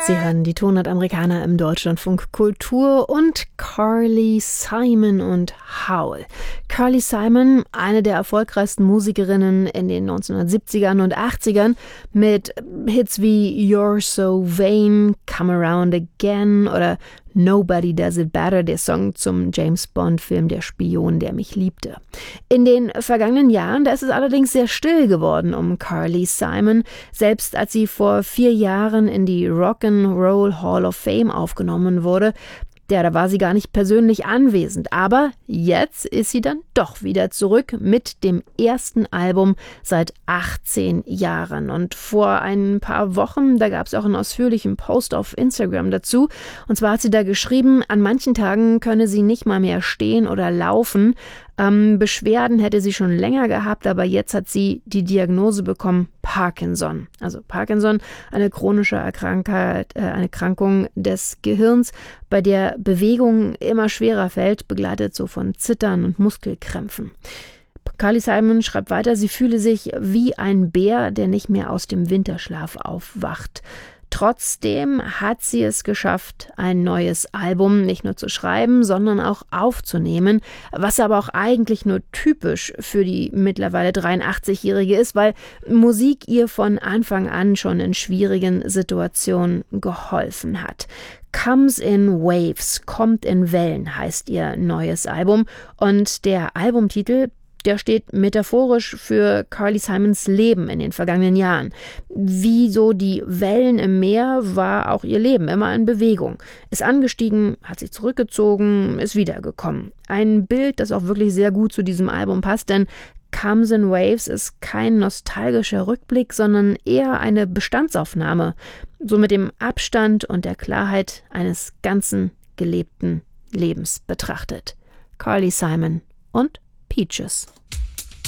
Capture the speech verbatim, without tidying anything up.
Sie hören die Tonart-Amerikaner im Deutschlandfunk Kultur und Carly Simon und Howl. Carly Simon, eine der erfolgreichsten Musikerinnen in den neunzehnhundertsiebzigern und achtzigern, mit Hits wie You're So Vain, Come Around Again oder Nobody Does It Better, der Song zum James-Bond-Film Der Spion, der mich liebte. In den vergangenen Jahren, da ist es allerdings sehr still geworden um Carly Simon. Selbst als sie vor vier Jahren in die Rock'n'Roll Hall of Fame aufgenommen wurde, Ja, da war sie gar nicht persönlich anwesend, aber jetzt ist sie dann doch wieder zurück mit dem ersten Album seit achtzehn Jahren. Und vor ein paar Wochen, da gab es auch einen ausführlichen Post auf Instagram dazu. Und zwar hat sie da geschrieben, an manchen Tagen könne sie nicht mal mehr stehen oder laufen. Ähm, Beschwerden hätte sie schon länger gehabt, aber jetzt hat sie die Diagnose bekommen, Parkinson. Also Parkinson, eine chronische Erkrankheit, äh, eine Erkrankung des Gehirns, bei der Bewegung immer schwerer fällt, begleitet so von Zittern und Muskelkrämpfen. Carly Simon schreibt weiter, sie fühle sich wie ein Bär, der nicht mehr aus dem Winterschlaf aufwacht. Trotzdem hat sie es geschafft, ein neues Album nicht nur zu schreiben, sondern auch aufzunehmen, was aber auch eigentlich nur typisch für die mittlerweile dreiundachtzigjährige ist, weil Musik ihr von Anfang an schon in schwierigen Situationen geholfen hat. Comes in Waves, kommt in Wellen, heißt ihr neues Album, und der Albumtitel, der steht metaphorisch für Carly Simons Leben in den vergangenen Jahren. Wie so die Wellen im Meer war auch ihr Leben immer in Bewegung. Ist angestiegen, hat sich zurückgezogen, ist wiedergekommen. Ein Bild, das auch wirklich sehr gut zu diesem Album passt, denn Comes in Waves ist kein nostalgischer Rückblick, sondern eher eine Bestandsaufnahme, so mit dem Abstand und der Klarheit eines ganzen gelebten Lebens betrachtet. Carly Simon und Peaches.